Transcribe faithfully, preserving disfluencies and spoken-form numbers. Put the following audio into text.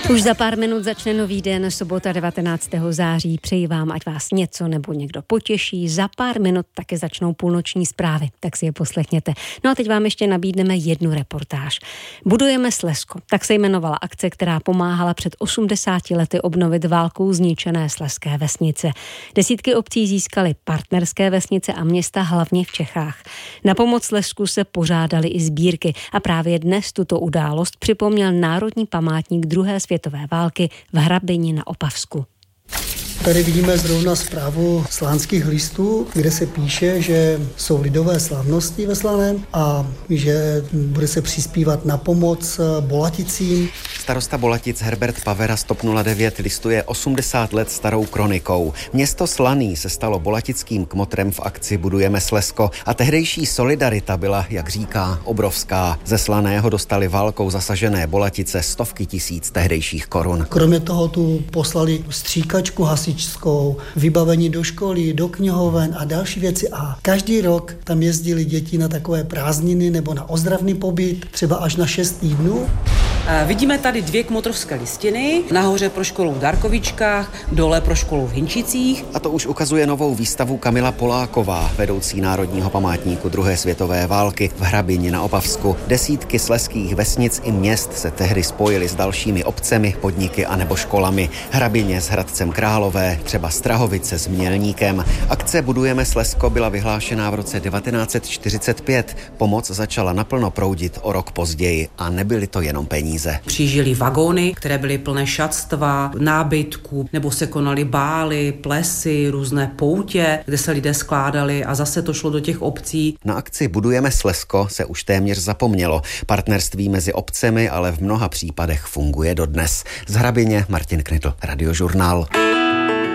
Už za pár minut začne nový den, sobota devatenáctého září. Přeji vám, ať vás něco nebo někdo potěší. Za pár minut také začnou půlnoční zprávy, tak si je poslechněte. No a teď vám ještě nabídneme jednu reportáž. Budujeme Slezsko, tak se jmenovala akce, která pomáhala před osmdesáti lety obnovit válkou zničené slezské vesnice. Desítky obcí získaly partnerské vesnice a města hlavně v Čechách. Na pomoc Slezsku se pořádaly i sbírky a právě dnes tuto událost připomněl Národní památník druhé světové války v Hrabini na Opavsku. Tady vidíme zrovna zprávu slánských listů, kde se píše, že jsou lidové slavnosti ve Slaném a že bude se přispívat na pomoc Bolaticím. Starosta Bolatic Herbert Pavera z TOP nula devět listuje osmdesát let starou kronikou. Město Slaný se stalo bolatickým kmotrem v akci Budujeme Slezsko a tehdejší solidarita byla, jak říká, obrovská. Ze Slaného dostali válkou zasažené Bolatice stovky tisíc tehdejších korun. Kromě toho tu poslali stříkačku hasičskou, vybavení do školy, do knihoven a další věci. A každý rok tam jezdili děti na takové prázdniny nebo na ozdravný pobyt, třeba až na šest týdnů. Vidíme tady dvě kmotrovské listiny, nahoře pro školu v Darkovičkách, dole pro školu v Hinčicích. A to už ukazuje novou výstavu Kamila Poláková, vedoucí Národního památníku druhé světové války v Hrabini na Opavsku. Desítky slezských vesnic i měst se tehdy spojily s dalšími obcemi, podniky a nebo školami. Hrabině s Hradcem Králové, třeba Strahovice s Mělníkem. Akce Budujeme Slezsko byla vyhlášená v roce devatenáct set čtyřicet pět. Pomoc začala naplno proudit o rok později a nebyly to jenom peníze. Přijížděly vagóny, které byly plné šatstva, nábytků, nebo se konaly bály, plesy, různé poutě, kde se lidé skládali a zase to šlo do těch obcí. Na akci Budujeme Slezsko se už téměř zapomnělo. Partnerství mezi obcemi ale v mnoha případech funguje dodnes. Z Hrabině Martin Knitl, Radiožurnál.